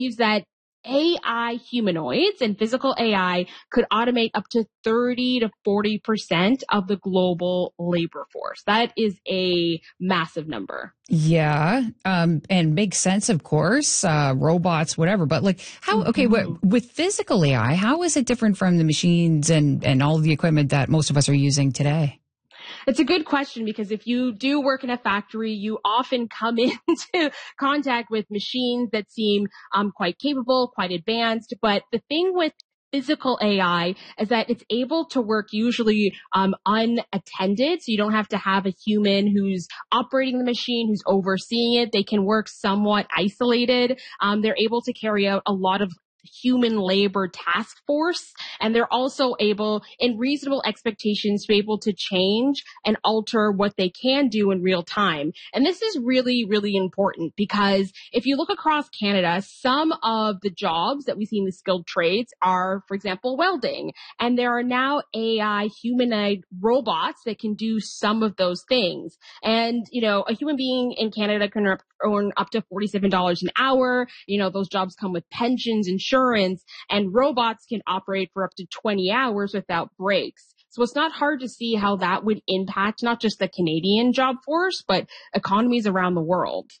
believes that AI humanoids and physical AI could automate up to 30 to 40% of the global labor force. That is a massive number. Yeah, and makes sense, of course, robots, whatever. But like, how? Okay, with physical AI, how is it different from the machines and all the equipment that most of us are using today? It's a good question because if you do work in a factory, you often come into contact with machines that seem quite capable, quite advanced. But the thing with physical AI is that it's able to work usually unattended. So you don't have to have a human who's operating the machine, who's overseeing it. They can work somewhat isolated. They're able to carry out a lot of human labor task force, and they're also able, in reasonable expectations, to be able to change and alter what they can do in real time. And this is really, really important because if you look across Canada, some of the jobs that we see in the skilled trades are, for example, welding. And there are now AI humanoid robots that can do some of those things. And, you know, a human being in Canada can earn up to $47 an hour. You know, those jobs come with pensions, insurance, and robots can operate for up to 20 hours without breaks. So it's not hard to see how that would impact not just the Canadian job force, but economies around the world.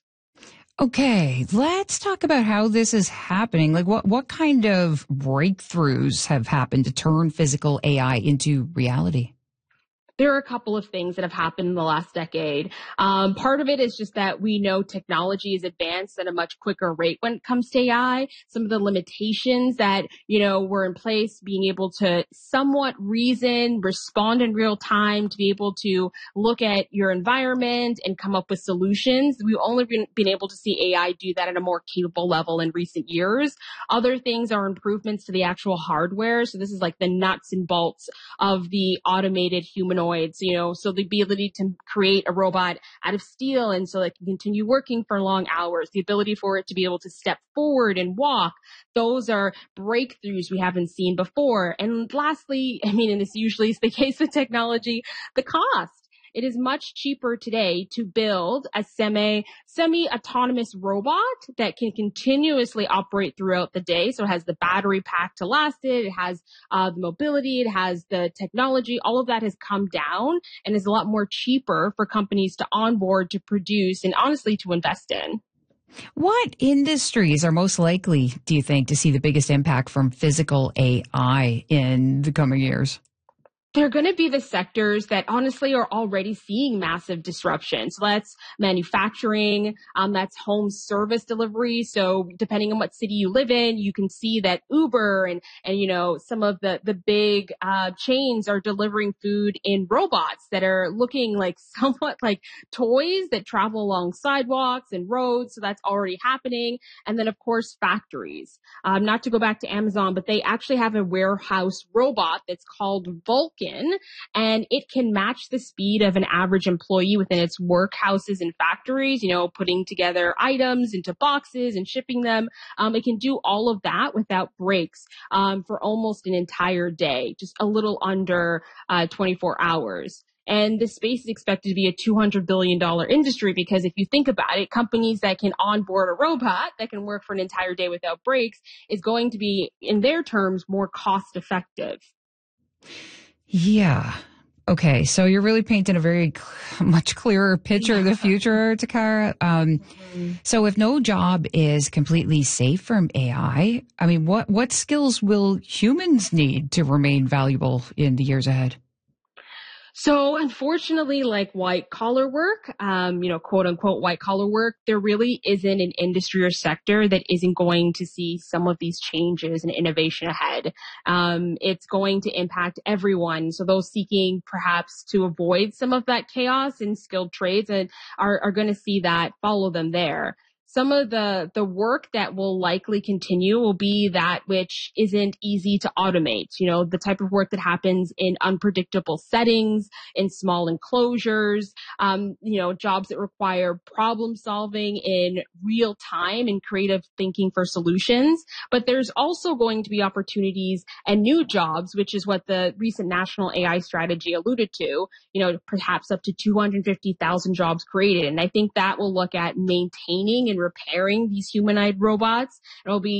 Okay, let's talk about how this is happening. Like what kind of breakthroughs have happened to turn physical AI into reality? There are a couple of things that have happened in the last decade. Part of it is just that we know technology is advanced at a much quicker rate when it comes to AI. Some of the limitations that, you know, were in place, being able to somewhat reason, respond in real time, to be able to look at your environment and come up with solutions. We've only been able to see AI do that at a more capable level in recent years. Other things are improvements to the actual hardware. So this is like the nuts and bolts of the automated humanoid. You know, so the ability to create a robot out of steel and so it can continue working for long hours, the ability for it to be able to step forward and walk. Those are breakthroughs we haven't seen before. And lastly, I mean, and this usually is the case with technology, the cost. It is much cheaper today to build a semi-autonomous robot that can continuously operate throughout the day. So it has the battery pack to last it. It has the mobility. It has the technology. All of that has come down and is a lot more cheaper for companies to onboard, to produce, and honestly to invest in. What industries are most likely, do you think, to see the biggest impact from physical AI in the coming years? They're going to be the sectors that honestly are already seeing massive disruption. So that's manufacturing, that's home service delivery. So depending on what city you live in, you can see that Uber and you know, some of the big, chains are delivering food in robots that are looking like somewhat like toys that travel along sidewalks and roads. So that's already happening. And then of course, factories. Not to go back to Amazon, but they actually have a warehouse robot that's called Vulcan. And it can match the speed of an average employee within its workhouses and factories, you know, putting together items into boxes and shipping them. It can do all of that without breaks for almost an entire day, just a little under 24 hours. And this space is expected to be a $200 billion industry because if you think about it, companies that can onboard a robot that can work for an entire day without breaks is going to be, in their terms, more cost effective. Yeah. Okay. So you're really painting a very much clearer picture of the future, Takara. So if no job is completely safe from AI, I mean, what skills will humans need to remain valuable in the years ahead? So unfortunately, like white collar work, you know, quote unquote white collar work, there really isn't an industry or sector that isn't going to see some of these changes and innovation ahead. It's going to impact everyone. So those seeking perhaps to avoid some of that chaos in skilled trades and are going to see that follow them there. Some of the work that will likely continue will be that which isn't easy to automate. You know, the type of work that happens in unpredictable settings, in small enclosures, you know, jobs that require problem solving in real time and creative thinking for solutions. But there's also going to be opportunities and new jobs, which is what the recent national AI strategy alluded to, you know, perhaps up to 250,000 jobs created. And I think that will look at maintaining and repairing these humanoid robots. It'll be